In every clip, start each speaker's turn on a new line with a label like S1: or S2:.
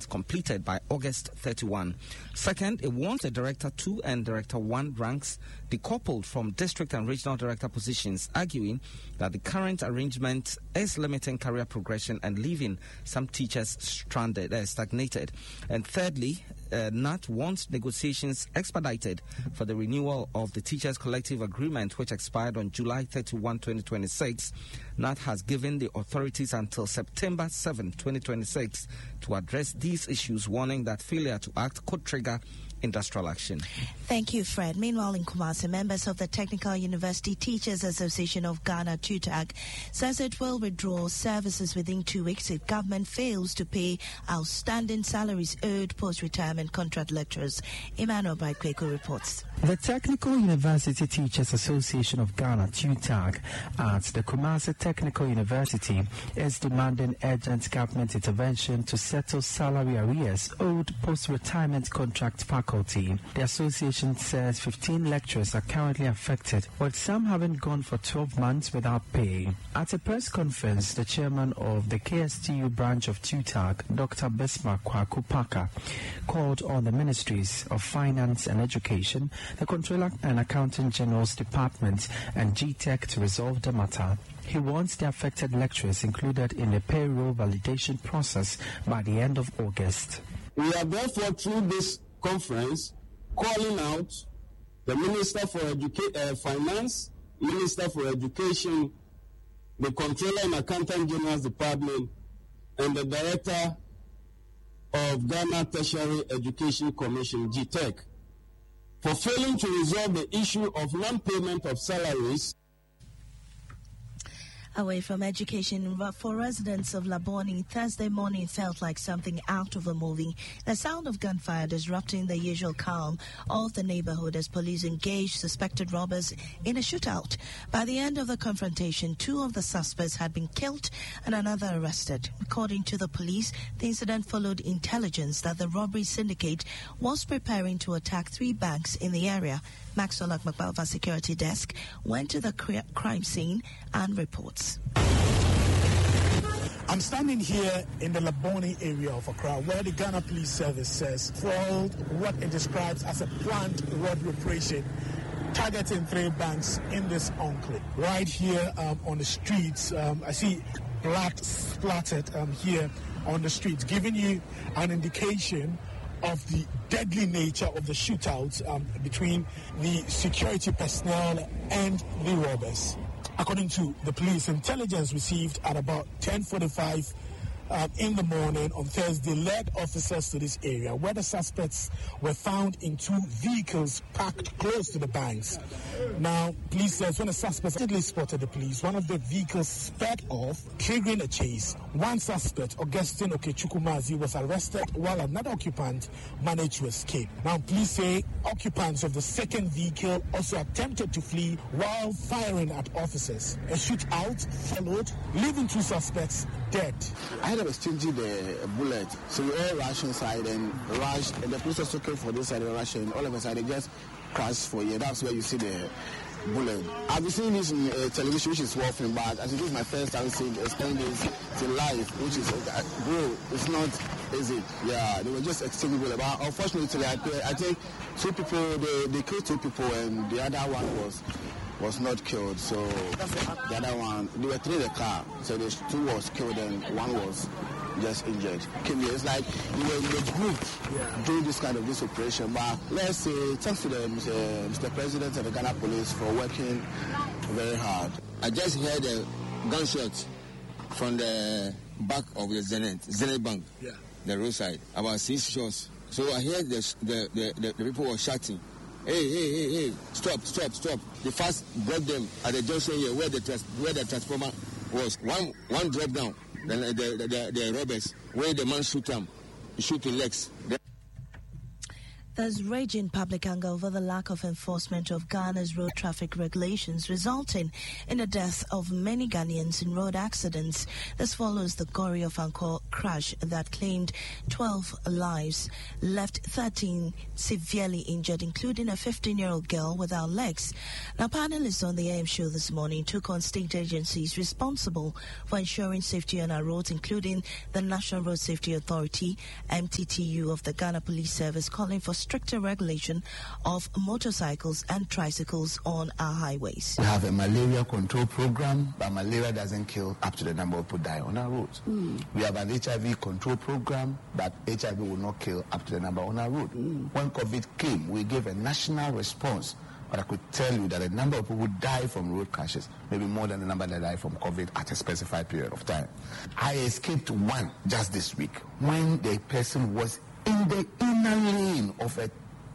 S1: completed by August 31. Second, it wants the Director 2 and Director 1 ranks decoupled from district and regional director positions, arguing that the current arrangement is limiting career progression and leaving some teachers stagnated. And thirdly, NAT wants negotiations expedited for the renewal of the Teachers' Collective Agreement, which expired on July 31, 2026. NAT has given the authorities until September 7, 2026 to address these issues, warning that failure to act could trigger industrial action.
S2: Thank you, Fred. Meanwhile, in Kumasi, members of the Technical University Teachers Association of Ghana, TUTAG, says it will withdraw services within 2 weeks if government fails to pay outstanding salaries owed post-retirement contract lecturers. Emmanuel Baikweku reports.
S3: The Technical University Teachers Association of Ghana, TUTAG, at the Kumasi Technical University is demanding urgent government intervention to settle salary arrears owed post-retirement contract faculty. The association says 15 lecturers are currently affected, with some having gone for 12 months without pay. At a press conference, the chairman of the KSTU branch of TUTAG, Dr. Bismarck Kwaku Parker, called on the Ministries of Finance and Education, the Controller and Accountant General's Department, and GTEC to resolve the matter. He wants the affected lecturers included in the payroll validation process by the end of August.
S4: We are therefore, through this conference, calling out the Minister for Finance, Minister for Education, the Controller and Accountant General's Department, and the Director of Ghana Tertiary Education Commission, GTEC, for failing to resolve the issue of non-payment of salaries.
S2: Away from education, for residents of Labone, Thursday morning felt like something out of a movie. The sound of gunfire disrupting the usual calm of the neighborhood as police engaged suspected robbers in a shootout. By the end of the confrontation, 2 of the suspects had been killed and another arrested. According to the police, the incident followed intelligence that the robbery syndicate was preparing to attack 3 banks in the area. Maxwell Akmakbalva Security Desk went to the crime scene and reports.
S5: I'm standing here in the Labone area of Accra, where the Ghana Police Service says foiled what it describes as a planned robbery operation targeting 3 banks in this enclave. Right here on the streets, I see blood splattered here on the streets, giving you an indication of the deadly nature of the shootouts between the security personnel and the robbers. According to the police, intelligence received at about 10:45 in the morning on Thursday led officers to this area where the suspects were found in 2 vehicles parked close to the banks. Now, police says when the suspects spotted the police, one of the vehicles sped off, triggering a chase. One suspect, Augustine Okechukumazi, was arrested while another occupant managed to escape. Now, police say occupants of the second vehicle also attempted to flee while firing at officers. A shootout followed, leaving 2 suspects dead.
S4: I had exchanging the bullet, so we all rushed inside and rushed, and the police also came for this side and rushed, and all of a sudden they just crashed for you. That's where you see the bullet. I've been seeing this in television, which is working, but I think this is my first time seeing this to live, which is, bro, it's not easy. Yeah, they were just exchanging bullet, but unfortunately, I think 2 people, they killed 2 people, and the other one was not killed. So the other one, they were 3 in the car. So the 2 was killed and 1 was just injured. It's like they were in the group doing this kind of this operation. But let's say thanks to the Mr. President and the Ghana Police for working very hard.
S6: I just heard a gunshot from the back of the Zenith Bank, the roadside, about 6 shots. So I heard the people were shouting, hey, stop. They first brought them at the junction here where the transformer was. One dropped down, then the robbers, where the man shoot him, he shoot in legs.
S2: There's raging public anger over the lack of enforcement of Ghana's road traffic regulations, resulting in the death of many Ghanaians in road accidents. This follows the Gorée of Angkor crash that claimed 12 lives, left 13 severely injured, including a 15-year-old girl without legs. Now, panelists on the AM show this morning took on state agencies responsible for ensuring safety on our roads, including the National Road Safety Authority, MTTU of the Ghana Police Service, calling for stricter regulation of motorcycles and tricycles on our highways.
S4: We have a malaria control program, but malaria doesn't kill up to the number of people die on our roads. We have an HIV control program, but HIV will not kill up to the number on our road. When COVID came, we gave a national response, but I could tell you that the number of people who die from road crashes may be more than the number that die from COVID at a specified period of time. I escaped one just this week when the person was in the inner lane of a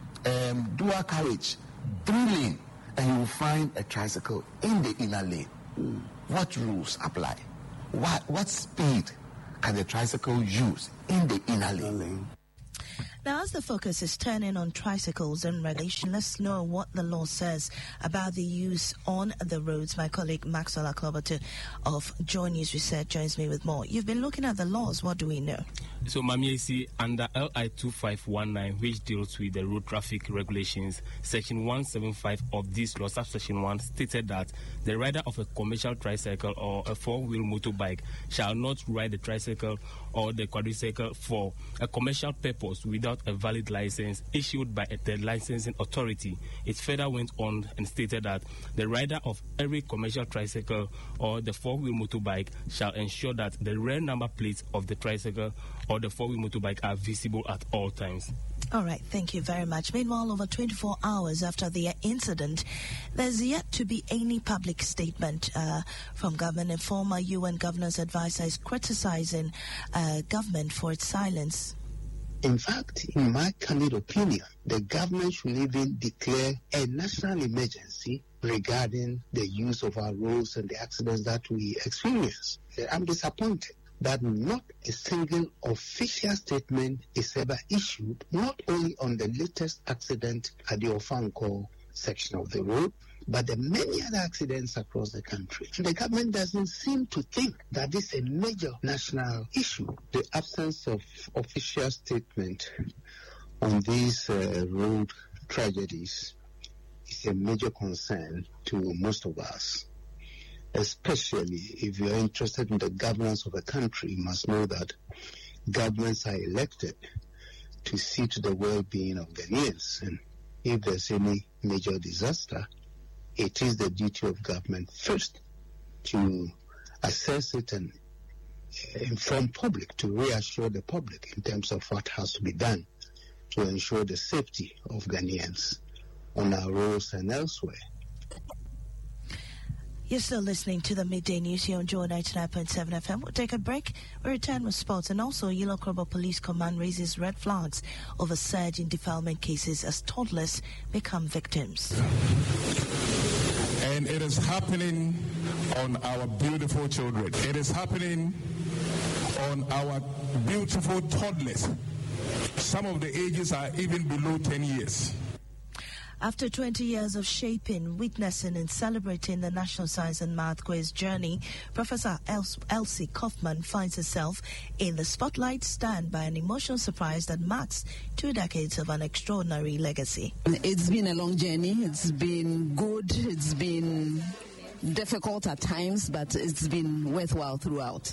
S4: dual carriage, 3-lane, and you will find a tricycle in the inner lane. What rules apply? What speed can the tricycle use in the inner lane?
S2: Now, as the focus is turning on tricycles and regulation, let's know what the law says about the use on the roads. My colleague Maxwell Aklobatu of Joy News Research joins me with more. You've been looking at the laws. What do we know?
S7: So, Mamiesi, under LI 2519, which deals with the road traffic regulations, Section 175 of this law, subsection 1, stated that the rider of a commercial tricycle or a four-wheel motorbike shall not ride the tricycle or the quadricycle for a commercial purpose without a valid license issued by the licensing authority. It further went on and stated that the rider of every commercial tricycle or the four-wheel motorbike shall ensure that the rear number plates of the tricycle or the four-wheel motorbike are visible at all times.
S2: All right, thank you very much. Meanwhile, over 24 hours after the incident, there's yet to be any public statement from government. A former UN governor's advisor is criticizing government for its silence.
S8: In fact, in my candid opinion, the government should even declare a national emergency regarding the use of our roads and the accidents that we experience. I'm disappointed that not a single official statement is ever issued, not only on the latest accident at the Ofankor section of the road, but the many other accidents across the country. And the government doesn't seem to think that this is a major national issue. The absence of official statement on these road tragedies is a major concern to most of us. Especially if you're interested in the governance of a country, you must know that governments are elected to see to the well-being of Ghanaians. And if there's any major disaster, it is the duty of government first to assess it and inform public, to reassure the public in terms of what has to be done to ensure the safety of Ghanaians on our roads and elsewhere.
S2: You're still listening to the Midday News here on Joy 99.7 FM. We'll take a break. We return with sports. And also, Yellow Krobo Police Command raises red flags over surge in defilement cases as toddlers become victims.
S9: And it is happening on our beautiful children. It is happening on our beautiful toddlers. Some of the ages are even below 10 years.
S2: After 20 years of shaping, witnessing and celebrating the National Science and Math Quiz journey, Professor Elsie Kaufman finds herself in the spotlight, stand by an emotional surprise that marks 2 decades of an extraordinary legacy.
S10: It's been a long journey. It's been good. It's been difficult at times, but it's been worthwhile throughout.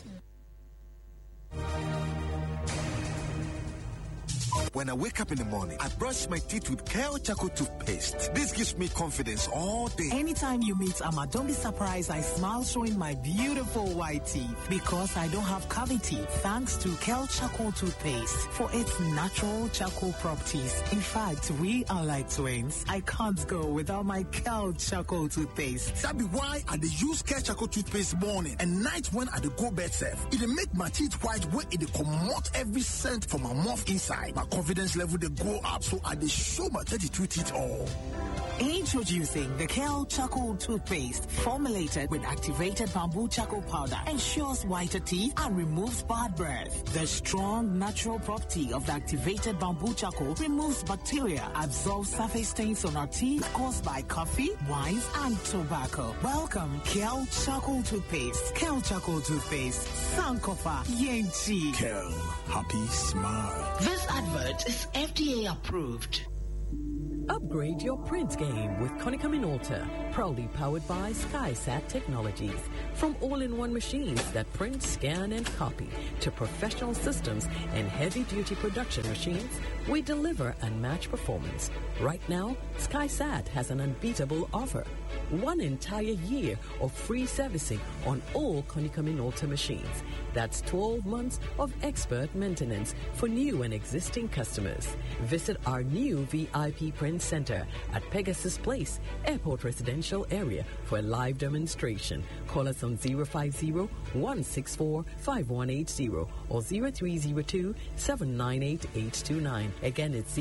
S11: When I wake up in the morning, I brush my teeth with Kale Charcoal toothpaste. This gives me confidence all day.
S12: Anytime you meet Amma, don't be surprised I smile showing my beautiful white teeth because I don't have cavity thanks to Kale Charcoal toothpaste for its natural charcoal properties. In fact, we are like twins. I can't go without my Kale Charcoal toothpaste.
S11: That be why I use Kale Charcoal toothpaste morning and night when I go bed safe. It make my teeth white where it comot every scent from my mouth inside. My confidence level they go up, so I show my 32 teeth all.
S12: Introducing the Kel Charcoal Toothpaste, formulated with activated bamboo charcoal powder, ensures whiter teeth and removes bad breath. The strong natural property of the activated bamboo charcoal removes bacteria, absorbs surface stains on our teeth caused by coffee, wines, and tobacco. Welcome, Kel Charcoal Toothpaste. Kel Charcoal Toothpaste. Sankofa Yenchi.
S11: Kel, happy smile.
S13: This advert is FDA approved.
S14: Upgrade your print game with Konica Minolta, proudly powered by SkySat Technologies. From all-in-one machines that print, scan, and copy to professional systems and heavy-duty production machines, we deliver unmatched performance. Right now, SkySat has an unbeatable offer. 1 entire year of free servicing on all Konica Minolta machines. That's 12 months of expert maintenance for new and existing customers. Visit our new VIP Print Center at Pegasus Place, Airport Residential Area for a live demonstration. Call us on 050-164-5180 or 0302-798-829. Again, it's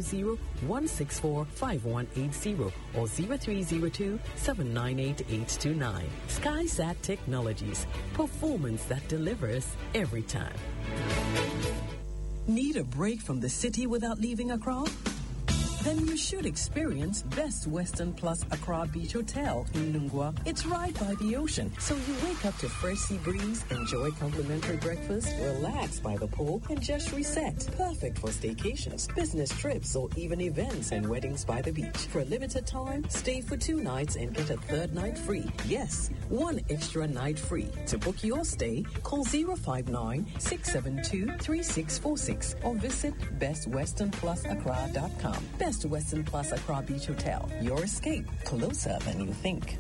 S14: 050-164-5180 or 0302-798-829. SkySat Technologies, performance that delivers every time. Need a break from the city without leaving Accra? Then you should experience Best Western Plus Accra Beach Hotel in Lungwa. It's right by the ocean, so you wake up to fresh sea breeze, enjoy complimentary breakfast, relax by the pool, and just reset. Perfect for staycations, business trips, or even events and weddings by the beach. For a limited time, stay for 2 nights and get a 3rd night free. Yes, 1 extra night free. To book your stay, call 059-672-3646 or visit bestwesternplusaccra.com. Best Western Plus Accra Beach Hotel. Your escape, closer than you think.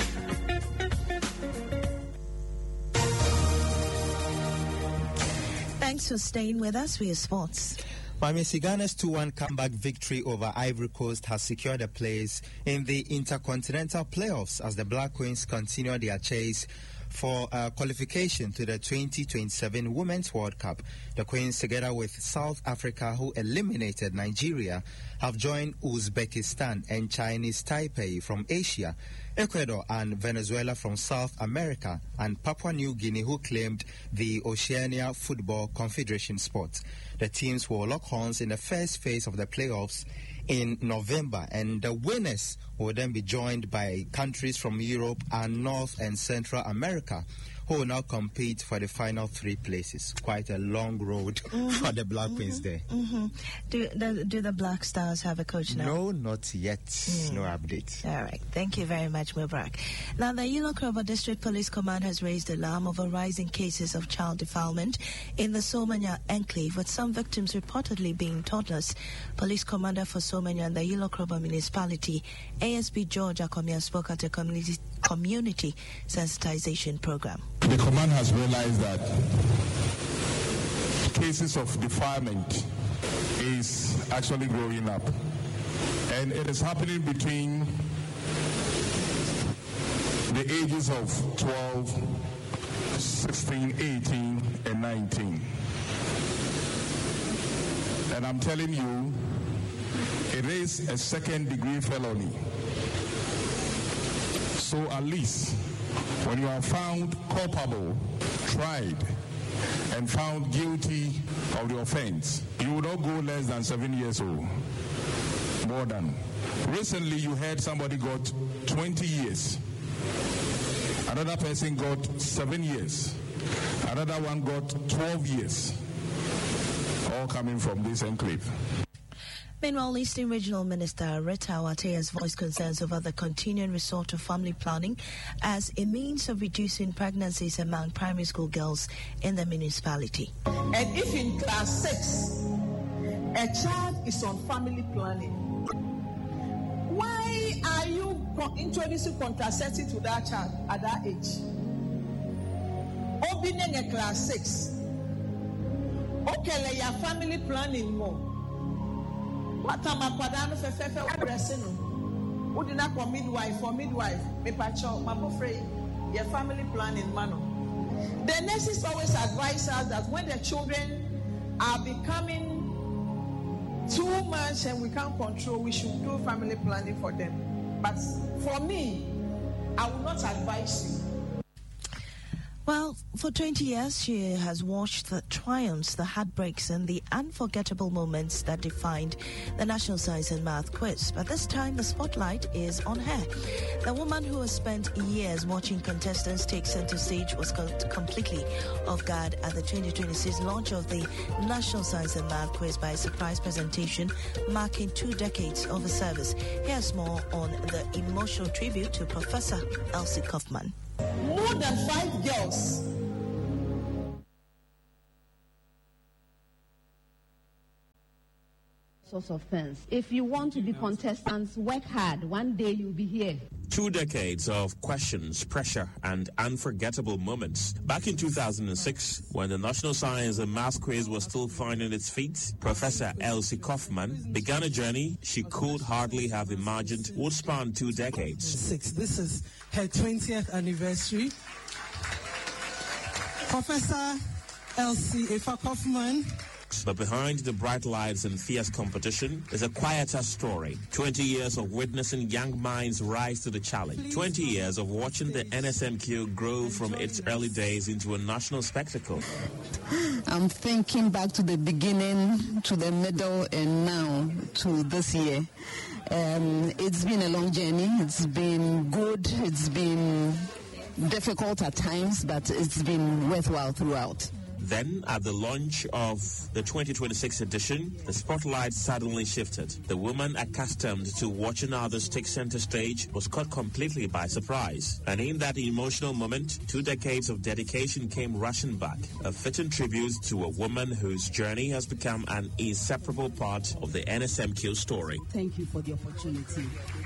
S2: Thanks for staying with us for your sports.
S15: Ghana's 2-1 comeback victory over Ivory Coast has secured a place in the Intercontinental Playoffs as the Black Queens continue their chase for qualification to the 2027 Women's World Cup. The Queens, together with South Africa, who eliminated Nigeria, have joined Uzbekistan and Chinese Taipei from Asia, Ecuador and Venezuela from South America, and Papua New Guinea, who claimed the Oceania Football Confederation spot. The teams will lock horns in the first phase of the playoffs in November, and the winners will then be joined by countries from Europe and North and Central America, who will now compete for the final 3 places. Quite a long road for the Black Queens there.
S2: Do the Black Stars have a coach now?
S15: No, not yet. No update.
S2: All right. Thank you very much, Mubarak. Now, the Yilokroba District Police Command has raised alarm over rising cases of child defilement in the Somanya enclave, with some victims reportedly being toddlers. Police Commander for Somanya and the Yilokroba Municipality, ASP George Akomia, spoke at a community sensitization program.
S9: The command has realized that cases of defilement is actually growing up, and it is happening between the ages of 12, 16, 18, and 19. And I'm telling you, it is a 2nd-degree felony. So at least when you are found culpable, tried, and found guilty of the offense, you will not go less than 7 years old. More than. Recently, you heard somebody got 20 years. Another person got 7 years. Another one got 12 years. All coming from this enclave.
S2: Meanwhile, Eastern Regional Minister Rita Awate has voiced concerns over the continuing resort to family planning as a means of reducing pregnancies among primary school girls in the municipality.
S16: And if in class 6, a child is on family planning, why are you introducing contraceptive to that child at that age? Opening a class 6, okay, your family planning more. What am I padano fefe obressino? Would not for midwife me pacho, my afraid your family planning mano. The nurses always advise us that when the children are becoming too much and we can't control, we should do family planning for them. But for me, I will not advise you.
S2: Well, for 20 years, she has watched the triumphs, the heartbreaks, and the unforgettable moments that defined the National Science and Math Quiz. But this time, the spotlight is on her. The woman who has spent years watching contestants take center stage was caught completely off guard at the 2026 launch of the National Science and Math Quiz by a surprise presentation marking 2 decades of her service. Here's more on the emotional tribute to Professor Elsie Kaufman.
S16: More than 5 girls.
S17: Source of things. If you want to be contestants, work hard. One day you'll be here.
S18: 2 decades of questions, pressure, and unforgettable moments. Back in 2006, when the National Science and Math Quiz was still finding its feet, Professor Elsie Kaufman began a journey she could hardly have imagined would span 2 decades.
S19: This is her 20th anniversary. Professor Elsie Kaufman.
S18: But behind the bright lights and fierce competition is a quieter story. 20 years of witnessing young minds rise to the challenge. 20 years of watching the NSMQ grow from its early days into a national spectacle.
S10: I'm thinking back to the beginning, to the middle, and now to this year. It's been a long journey. It's been good. It's been difficult at times, but it's been worthwhile throughout.
S18: Then, at the launch of the 2026 edition, the spotlight suddenly shifted. The woman accustomed to watching others take center stage was caught completely by surprise. And in that emotional moment, 2 decades of dedication came rushing back, a fitting tribute to a woman whose journey has become an inseparable part of the NSMQ story.
S17: Thank you for the opportunity.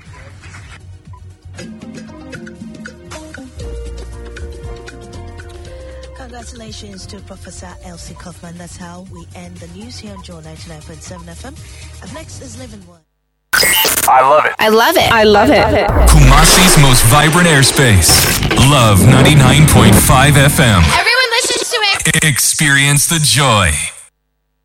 S2: Congratulations to Professor Elsie Kaufman. That's how we end the news here on Joy 99.7 FM. Up next is Living Word.
S20: I love it.
S21: I love it. I love it.
S20: Kumasi's most vibrant airspace. Love 99.5 FM.
S21: Everyone listens to it.
S20: Experience the joy.